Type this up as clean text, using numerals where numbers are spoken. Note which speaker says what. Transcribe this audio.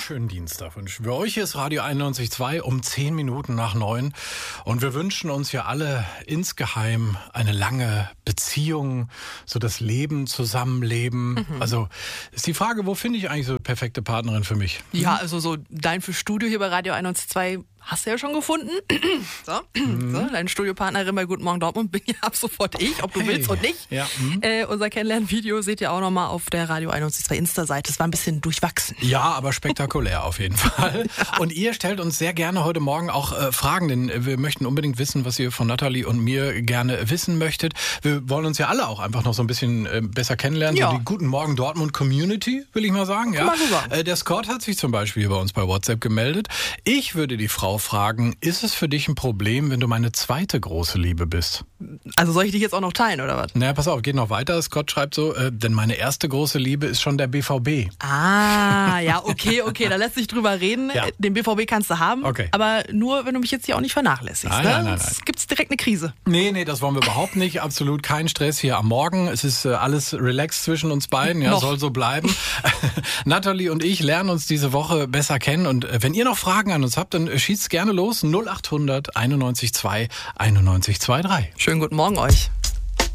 Speaker 1: wunderschönen Dienstag wünschen wir euch. Hier ist Radio 91.2 um 10 Minuten nach 9. Und wir wünschen uns ja alle insgeheim eine lange Beziehung, so das Leben, Zusammenleben. Also ist die Frage, wo finde ich eigentlich so eine perfekte Partnerin für mich?
Speaker 2: Ja, also so dein für Studio hier bei Radio 91.2 hast du ja schon gefunden. So, deine Studiopartnerin bei Guten Morgen Dortmund bin ja ab sofort ich, ob du willst und nicht.
Speaker 1: Ja.
Speaker 2: Unser Kennenlernvideo seht ihr auch nochmal auf der Radio 91.2 Insta-Seite. Es war ein bisschen durchwachsen.
Speaker 1: Ja, aber spektakulär auf jeden Fall. Und ihr stellt uns sehr gerne heute Morgen auch Fragen, denn wir möchten unbedingt wissen, was ihr von Nathalie und mir gerne wissen möchtet. Wir wollen uns ja alle auch einfach noch so ein bisschen besser kennenlernen.
Speaker 2: Ja.
Speaker 1: So die Guten Morgen Dortmund Community, will ich mal sagen. Ja.
Speaker 2: Kann man so sagen.
Speaker 1: Der Scott hat sich zum Beispiel bei uns bei WhatsApp gemeldet. Ich würde die Frau fragen, ist es für dich ein Problem, wenn du meine zweite große Liebe bist?
Speaker 2: Also soll ich dich jetzt auch noch teilen, oder was?
Speaker 1: Naja, pass auf, geht noch weiter. Scott schreibt so, denn meine erste große Liebe ist schon der BVB.
Speaker 2: Ah, ja, okay, da lässt sich drüber reden.
Speaker 1: Ja.
Speaker 2: Den BVB kannst du haben,
Speaker 1: Okay.
Speaker 2: aber nur, wenn du mich jetzt hier auch nicht vernachlässigst.
Speaker 1: Nein.
Speaker 2: Sonst gibt's direkt eine Krise.
Speaker 1: Nee, das wollen wir überhaupt nicht. Absolut kein Stress hier am Morgen. Es ist alles relaxed zwischen uns beiden. Ja,
Speaker 2: Noch.
Speaker 1: soll so bleiben. Nathalie und ich lernen uns diese Woche besser kennen. Und wenn ihr noch Fragen an uns habt, dann schießt gerne los. 0800 91 2 91 23.
Speaker 2: Schönen guten Morgen euch.